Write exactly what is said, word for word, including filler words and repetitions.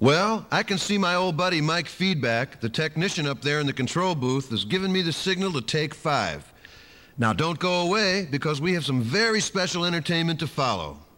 Well, I can see my old buddy Mike Feedback, the technician up there in the control booth, has given me the signal to take five. Now don't go away, because we have some very special entertainment to follow.